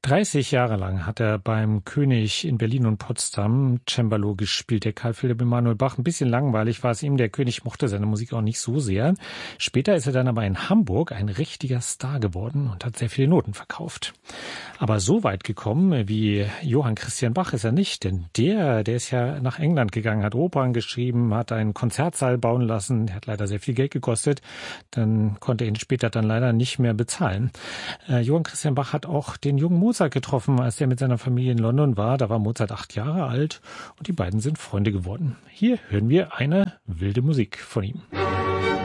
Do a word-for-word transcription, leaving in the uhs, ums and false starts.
dreißig Jahre lang hat er beim König in Berlin und Potsdam Cembalo gespielt, der Karl Philipp Emanuel Bach. Ein bisschen langweilig war es ihm, der König mochte seine Musik auch nicht so sehr. Später ist er dann aber in Hamburg ein richtiger Star geworden und hat sehr viele Noten verkauft. Aber so weit gekommen wie Johann Christian Bach ist er nicht, denn der, der ist ja nach England gegangen, hat Opern geschrieben, hat einen Konzertsaal bauen lassen, der hat leider sehr viel Geld gekostet, dann konnte er ihn später dann leider nicht mehr bezahlen. Äh, Johann Christian Bach hat auch den jungen Mozart getroffen, als er mit seiner Familie in London war. Da war Mozart acht Jahre alt und die beiden sind Freunde geworden. Hier hören wir eine wilde Musik von ihm.